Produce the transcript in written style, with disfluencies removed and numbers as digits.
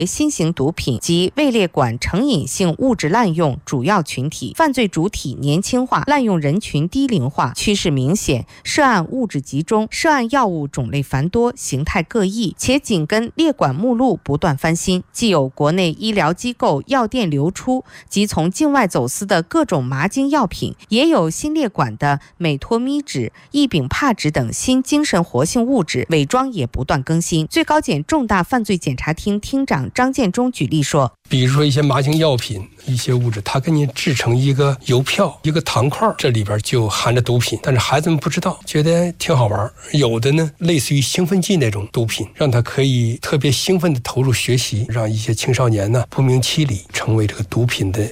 新型毒品及位列管成瘾性物质滥用主要群体，犯罪主体年轻化，滥用人群低龄化，趋势明显，涉案物质集中，涉案药物种类繁多，形态各异，且紧跟列管目录不断翻新，既有国内医疗机构药店流出及从境外走私的各种麻精药品，也有新列管的美托咪酯、异丙帕酯等新精神活性物质，伪装也不断更新。最高检重大犯罪检察厅厅长张建忠举例说， 比如说一些麻精药品，一些物质它给你制成一个邮票，一个糖块，这里边就含着毒品，但是孩子们不知道，觉得挺好玩。有的呢类似于兴奋剂那种毒品，让他可以特别兴奋地投入学习，让一些青少年呢不明其里成为这个毒品的